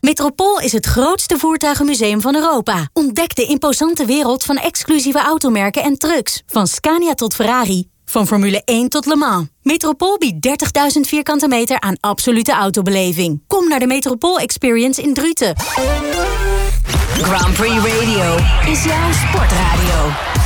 Metropool is het grootste voertuigenmuseum van Europa. Ontdek de imposante wereld van exclusieve automerken en trucks. Van Scania tot Ferrari. Van Formule 1 tot Le Mans. Metropool biedt 30.000 vierkante meter aan absolute autobeleving. Kom naar de Metropool Experience in Druten. Grand Prix Radio is jouw sportradio.